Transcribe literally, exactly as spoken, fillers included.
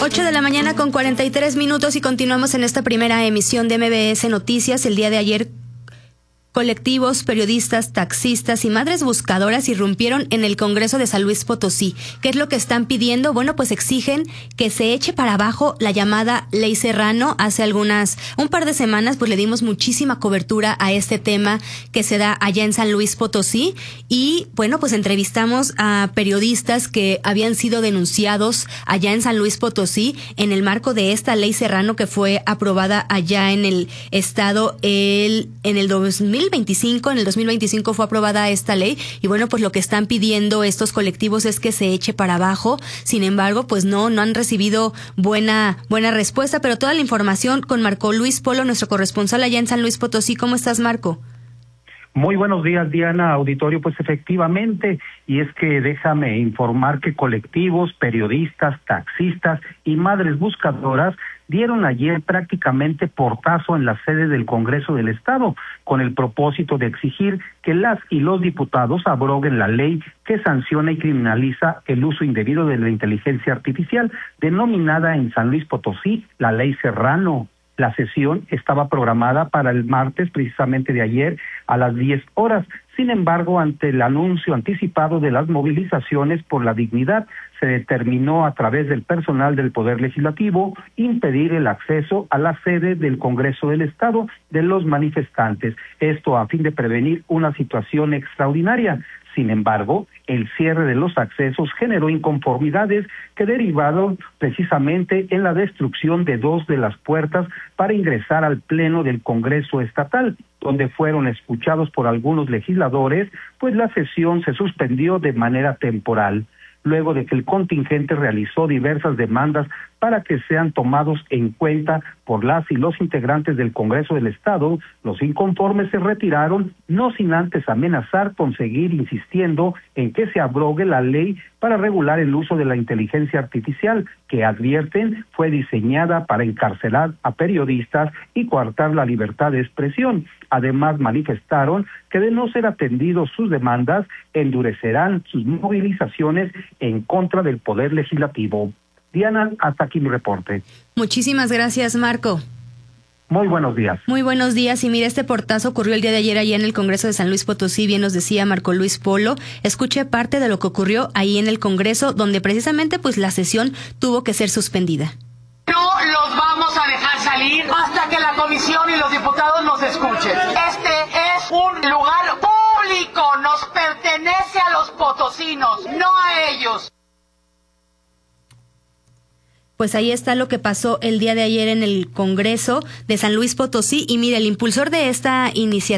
ocho de la mañana con cuarenta y tres minutos y continuamos en esta primera emisión de M B S Noticias. El día de ayer, colectivos, periodistas, taxistas y madres buscadoras irrumpieron en el Congreso de San Luis Potosí. ¿Qué es lo que están pidiendo? Bueno, pues exigen que se eche para abajo la llamada Ley Serrano. Hace algunas, un par de semanas, pues le dimos muchísima cobertura a este tema que se da allá en San Luis Potosí. Y bueno, pues entrevistamos a periodistas que habían sido denunciados allá en San Luis Potosí en el marco de esta Ley Serrano que fue aprobada allá en el estado el, en el dos mil veinticinco. En el dos mil veinticinco fue aprobada esta ley y bueno, pues lo que están pidiendo estos colectivos es que se eche para abajo. Sin embargo, pues no, no han recibido buena, buena respuesta, pero toda la información con Marco Luis Polo, nuestro corresponsal allá en San Luis Potosí. ¿Cómo estás, Marco? Muy buenos días, Diana, auditorio. Pues efectivamente, y es que déjame informar que colectivos, periodistas, taxistas y madres buscadoras dieron ayer prácticamente portazo en la sede del Congreso del Estado, con el propósito de exigir que las y los diputados abroguen la ley que sanciona y criminaliza el uso indebido de la inteligencia artificial, denominada en San Luis Potosí la Ley Serrano. La sesión estaba programada para el martes, precisamente de ayer, a las diez horas. Sin embargo, ante el anuncio anticipado de las movilizaciones por la dignidad, se determinó a través del personal del Poder Legislativo impedir el acceso a la sede del Congreso del Estado de los manifestantes. Esto a fin de prevenir una situación extraordinaria. Sin embargo, el cierre de los accesos generó inconformidades que derivaron precisamente en la destrucción de dos de las puertas para ingresar al Pleno del Congreso Estatal, donde fueron escuchados por algunos legisladores, pues la sesión se suspendió de manera temporal, luego de que el contingente realizó diversas demandas para que sean tomados en cuenta por las y los integrantes del Congreso del Estado. Los inconformes se retiraron, no sin antes amenazar con seguir insistiendo en que se abrogue la ley para regular el uso de la inteligencia artificial, que advierten fue diseñada para encarcelar a periodistas y coartar la libertad de expresión. Además, manifestaron que de no ser atendidos sus demandas, endurecerán sus movilizaciones en contra del Poder Legislativo. Diana, hasta aquí mi reporte. Muchísimas gracias, Marco. Muy buenos días. Muy buenos días. Y mira, este portazo ocurrió el día de ayer allá en el Congreso de San Luis Potosí, bien nos decía Marco Luis Polo. Escuché parte de lo que ocurrió ahí en el Congreso, donde precisamente pues la sesión tuvo que ser suspendida. No los vamos a dejar salir hasta que la comisión y los diputados nos escuchen. Este es un lugar público, nos pertenece a los potosinos, no a ellos. Pues ahí está lo que pasó el día de ayer en el Congreso de San Luis Potosí. Y mira, el impulsor de esta iniciativa